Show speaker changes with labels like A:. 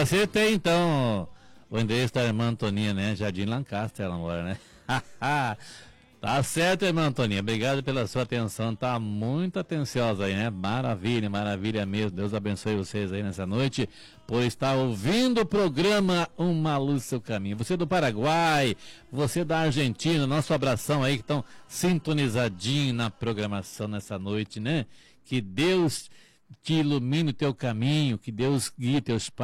A: acertei então o endereço da irmã Antoninha, né? Jardim Lancaster, ela mora, né? Tá certo, irmã Antoninha. Obrigado pela sua atenção. Tá muito atenciosa aí, né? Maravilha, maravilha mesmo. Deus abençoe vocês aí nessa noite por estar ouvindo o programa Uma Luz Seu Caminho. Você do Paraguai, você da Argentina, nosso abração aí que estão sintonizadinhos na programação nessa noite, né? Que Deus te ilumine o teu caminho, que Deus guie teus passos.